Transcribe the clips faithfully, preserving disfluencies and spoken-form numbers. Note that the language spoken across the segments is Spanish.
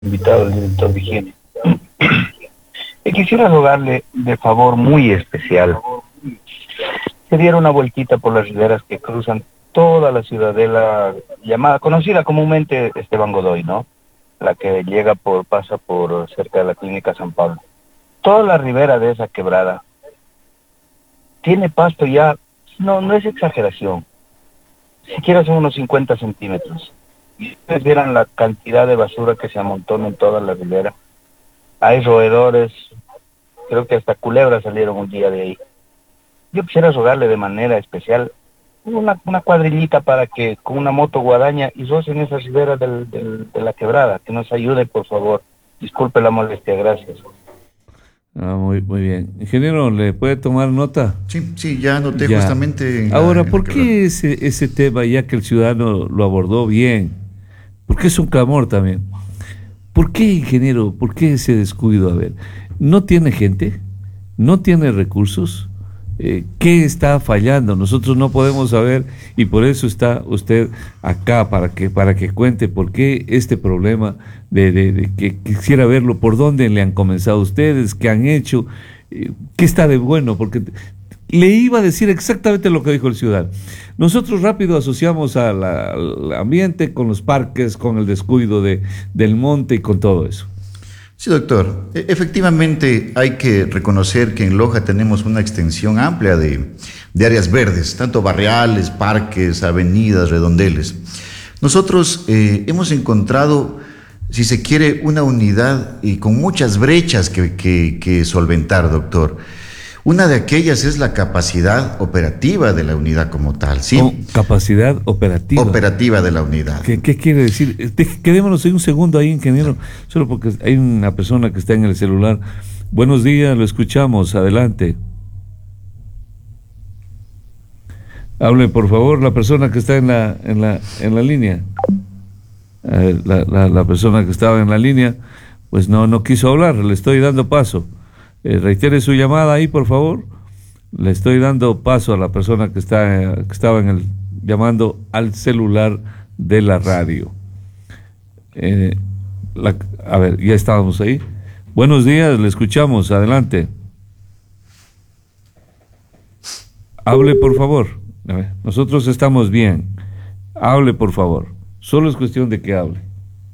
Invitado el director de higiene. Y quisiera rogarle de favor muy especial que diera una vueltita por las riberas que cruzan toda la ciudadela llamada, conocida comúnmente Esteban Godoy, ¿no? La que llega por, pasa por cerca de la Clínica San Pablo. Toda la ribera de esa quebrada tiene pasto ya, no, no es exageración, siquiera son unos cincuenta centímetros. Y ustedes vieran la cantidad de basura que se amontona en toda la ribera. Hay roedores, creo que hasta culebras salieron un día de ahí. Yo quisiera rogarle de manera especial una, una cuadrillita para que con una moto guadaña y rocen esa ribera del, del, de la quebrada, que nos ayude, por favor. Disculpe la molestia, gracias. Ah, muy, muy bien. Ingeniero, ¿le puede tomar nota? Sí, sí, ya anoté Ya. justamente. En Ahora, la, en ¿por la qué ese, ese tema, ya que el ciudadano lo abordó bien? Porque es un clamor también. ¿Por qué, ingeniero? ¿Por qué ese descuido? A ver, ¿no tiene gente? ¿No tiene recursos? Eh, ¿Qué está fallando? Nosotros no podemos saber y por eso está usted acá para que para que cuente por qué este problema de, de, de que quisiera verlo, por dónde le han comenzado ustedes, qué han hecho, eh, qué está de bueno, porque le iba a decir exactamente lo que dijo el ciudadano. Nosotros rápido asociamos a la, al ambiente con los parques, con el descuido de, del monte y con todo eso. Sí, doctor. E- Efectivamente, hay que reconocer que en Loja tenemos una extensión amplia de, de áreas verdes, tanto barriales, parques, avenidas, redondeles. Nosotros eh, hemos encontrado, si se quiere, una unidad y con muchas brechas que, que, que solventar, doctor. Una de aquellas es la capacidad operativa de la unidad como tal, ¿sí? Oh, capacidad operativa. Operativa de la unidad. ¿Qué, qué quiere decir? Deje- Quedémonos un segundo ahí, ingeniero, solo porque hay una persona que está en el celular. Buenos días, lo escuchamos, adelante. Hable, por favor, la persona que está en la, en la, en la línea. A ver, la, la, la persona que estaba en la línea, pues no, no quiso hablar, le estoy dando paso. Eh, reitere su llamada ahí, por favor. Le estoy dando paso a la persona que está, eh, que estaba en el, llamando al celular de la radio. Eh, la, a ver, ya estábamos ahí. Buenos días, le escuchamos, adelante. Hable, por favor. A ver, nosotros estamos bien. Hable, por favor. Solo es cuestión de que hable.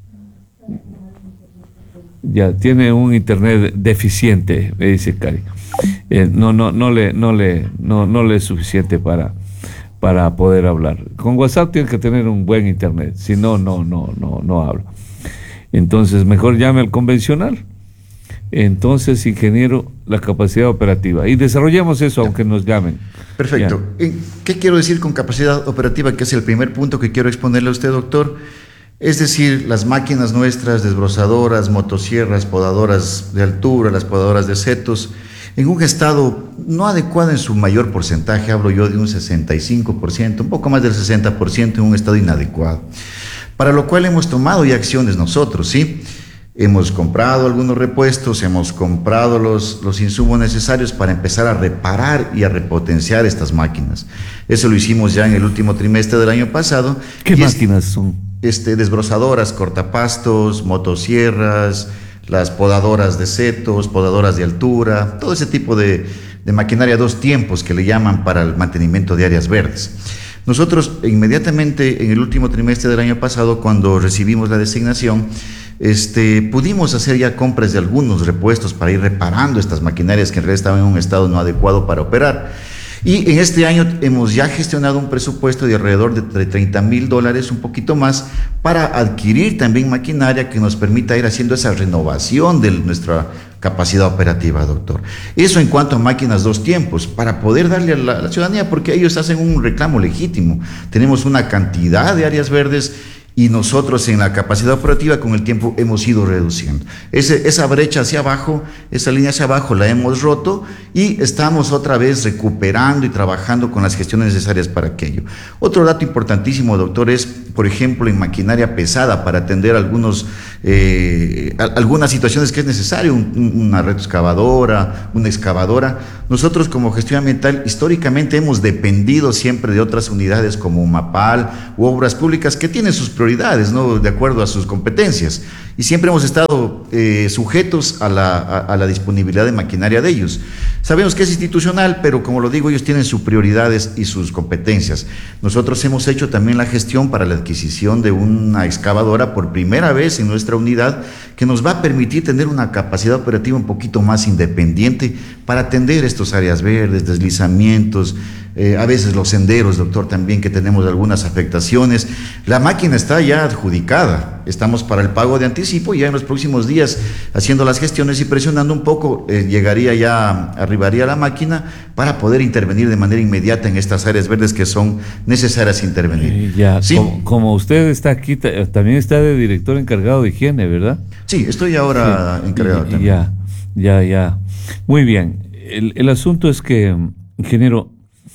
Ya, tiene un internet deficiente, me dice Cari. Eh, no, no, no le, no le, no, no le es suficiente para, para poder hablar. Con WhatsApp tiene que tener un buen internet, si no, no, no, no, no habla. Entonces, mejor llame al convencional. Entonces, ingeniero, la capacidad operativa. Y desarrollamos eso, aunque nos llamen. Perfecto. Ya. ¿Qué quiero decir con capacidad operativa? Que es el primer punto que quiero exponerle a usted, doctor. Es decir, las máquinas nuestras, desbrozadoras, motosierras, podadoras de altura, las podadoras de setos, en un estado no adecuado en su mayor porcentaje, hablo yo de un sesenta y cinco por ciento, un poco más del sesenta por ciento en un estado inadecuado. Para lo cual hemos tomado ya acciones nosotros, ¿sí? Hemos comprado algunos repuestos, hemos comprado los, los insumos necesarios para empezar a reparar y a repotenciar estas máquinas. Eso lo hicimos ya en el último trimestre del año pasado. ¿Qué Y máquinas es, son? Este, desbrozadoras, cortapastos, motosierras, las podadoras de setos, podadoras de altura, todo ese tipo de, de maquinaria a dos tiempos que le llaman para el mantenimiento de áreas verdes. Nosotros inmediatamente en el último trimestre del año pasado, cuando recibimos la designación, este, pudimos hacer ya compras de algunos repuestos para ir reparando estas maquinarias que en realidad estaban en un estado no adecuado para operar. Y en este año hemos ya gestionado un presupuesto de alrededor de treinta mil dólares, un poquito más, para adquirir también maquinaria que nos permita ir haciendo esa renovación de nuestra capacidad operativa, doctor. Eso en cuanto a máquinas dos tiempos, para poder darle a la, a la ciudadanía, porque ellos hacen un reclamo legítimo. Tenemos una cantidad de áreas verdes y nosotros en la capacidad operativa con el tiempo hemos ido reduciendo. Ese, esa brecha hacia abajo, esa línea hacia abajo la hemos roto y estamos otra vez recuperando y trabajando con las gestiones necesarias para aquello. Otro dato importantísimo, doctor, es, por ejemplo, en maquinaria pesada para atender algunos eh, algunas situaciones que es necesario, un, una retroexcavadora, una excavadora. Nosotros como gestión ambiental históricamente hemos dependido siempre de otras unidades como MAPAL u obras públicas que tienen sus prioridades, ¿no?, de acuerdo a sus competencias, y siempre hemos estado eh, sujetos a la, a, a la disponibilidad de maquinaria de ellos. Sabemos que es institucional, pero como lo digo, ellos tienen sus prioridades y sus competencias. Nosotros hemos hecho también la gestión para la adquisición de una excavadora por primera vez en nuestra unidad, que nos va a permitir tener una capacidad operativa un poquito más independiente para atender estos áreas verdes, deslizamientos, eh, a veces los senderos, doctor, también que tenemos algunas afectaciones. La máquina está ya adjudicada, estamos para el pago de anticipo y ya en los próximos días haciendo las gestiones y presionando un poco, eh, llegaría ya, arribaría la máquina para poder intervenir de manera inmediata en estas áreas verdes que son necesarias intervenir. Eh, ya, ¿Sí? como, como usted está aquí, también está de director encargado de higiene, ¿verdad? Sí, estoy ahora sí, encargado y, también. Ya, ya, ya. Muy bien. El, el asunto es que, ingeniero,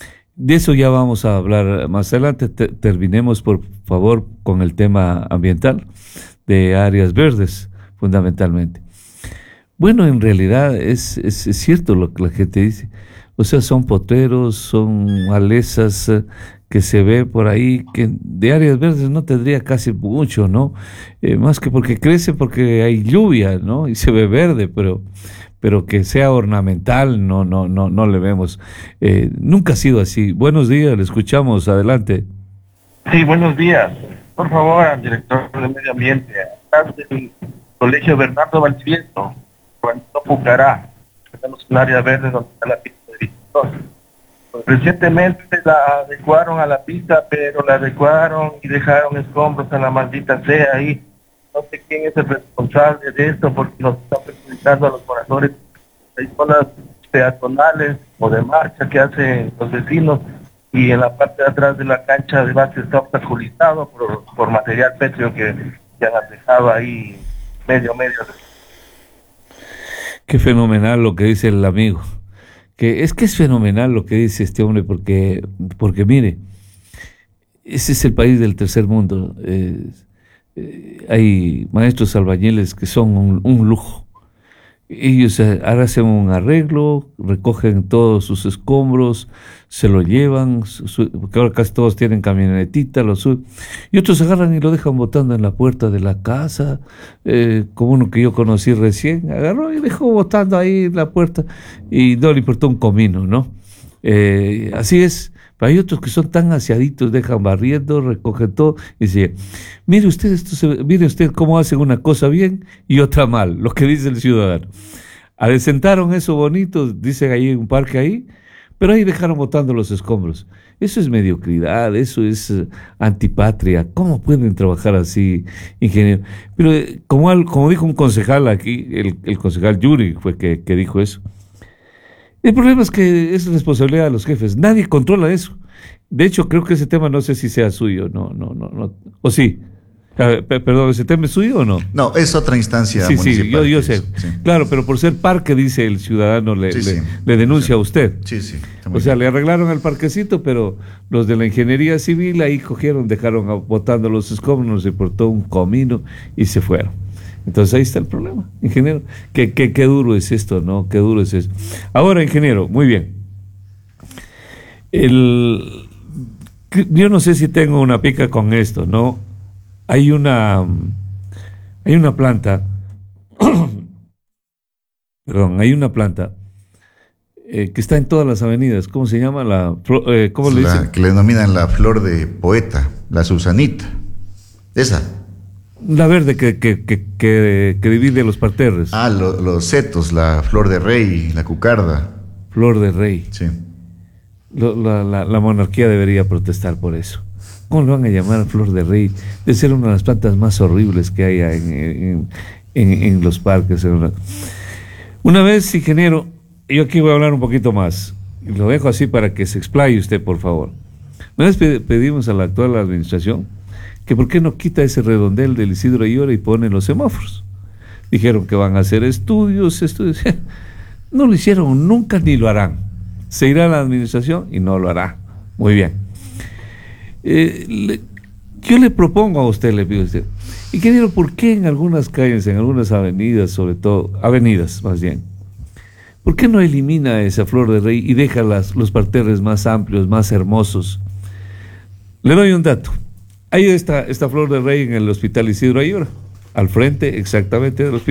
de eso ya vamos a hablar más adelante. Te, terminemos, por favor, con el tema ambiental de áreas verdes, fundamentalmente. Bueno, en realidad es, es, es cierto lo que la gente dice. O sea, son potreros, son malezas eh, que se ve por ahí, que de áreas verdes no tendría casi mucho, ¿no? Eh, más que porque crece porque hay lluvia, ¿no? Y se ve verde, pero, pero que sea ornamental, no, no, no, no le vemos. Eh, nunca ha sido así. Buenos días, le escuchamos, adelante. Sí, buenos días. Por favor, al director de Medio Ambiente, atrás del Colegio Bernardo Valdivieso, Juanito Pucará, tenemos un área verde donde está la pista de Víctor. Pues, recientemente la adecuaron a la pista, pero la adecuaron y dejaron escombros a la maldita sea ahí. No sé quién es el responsable de esto, porque nos está perjudicando a los moradores. Hay zonas peatonales o de marcha que hacen los vecinos, y en la parte de atrás de la cancha de base está obstaculizado por, por material pétreo que, que han dejado ahí medio, medio. Qué fenomenal lo que dice el amigo. Que es que es fenomenal lo que dice este hombre, porque, porque mire, ese es el país del tercer mundo. Eh, eh, hay maestros albañiles que son un, un lujo. Ellos ahora hacen un arreglo, recogen todos sus escombros, se lo llevan, su, su, porque ahora casi todos tienen camionetita, lo suben, y otros agarran y lo dejan botando en la puerta de la casa, eh, como uno que yo conocí recién, agarró y dejó botando ahí en la puerta, y no le importó un comino, ¿no? Eh, así es. Pero hay otros que son tan aseaditos, dejan barriendo, recogen todo y dicen, mire usted, esto se, mire usted cómo hacen una cosa bien y otra mal, lo que dice el ciudadano. Adecentaron eso bonito, dicen ahí en un parque ahí, pero ahí dejaron botando los escombros. Eso es mediocridad, eso es uh, antipatria. ¿Cómo pueden trabajar así, ingeniero? Pero eh, como, al, como dijo un concejal aquí, el, el concejal Yuri fue que, que dijo eso. El problema es que es responsabilidad de los jefes. Nadie controla eso. De hecho, creo que ese tema no sé si sea suyo. No, no, no, no. ¿O sí? Ver, perdón, ¿ese tema es suyo o no? No, es otra instancia sí, municipal. Sí, yo, yo sé. Sí. Claro, pero por ser parque, dice el ciudadano, le, Sí, le, sí. le denuncia Sí. a usted. Sí, sí. O sea, le arreglaron el parquecito, pero los de la ingeniería civil ahí cogieron, dejaron botando los escombros, se portó un comino y se fueron. Entonces ahí está el problema, ingeniero. Qué, qué, qué duro es esto, ¿no? Qué duro es esto. Ahora, ingeniero, muy bien. El, yo no sé si tengo una pica con esto, ¿no? Hay una, hay una planta, perdón, hay una planta eh, que está en todas las avenidas. ¿Cómo se llama? La, eh, ¿Cómo le la, dicen? que le denominan la flor de poeta, la Susanita. Esa. La verde que, que, que, que, que divide los parterres. Ah, lo, los setos, la flor de rey, la cucarda. Flor de rey. Sí. Lo, la, la, la monarquía debería protestar por eso. ¿Cómo le van a llamar flor de rey? Debe ser una de las plantas más horribles que hay en, en, en, en los parques. Una vez, ingeniero, yo aquí voy a hablar un poquito más. Lo dejo así para que se explaye usted, por favor. Una vez pedimos a la actual administración que por qué no quita ese redondel del Isidro Ayora y pone los semáforos. Dijeron que van a hacer estudios, estudios. No lo hicieron nunca ni lo harán. Se irá a la administración y no lo hará. Muy bien. Eh, le, Yo le propongo a usted, le pido a usted, ingeniero, ¿por qué en algunas calles, en algunas avenidas, sobre todo, avenidas más bien, ¿por qué no elimina esa flor de rey y deja las, los parterres más amplios, más hermosos? Le doy un dato. Hay esta, esta flor de rey en el Hospital Isidro Ayora, al frente exactamente del hospital.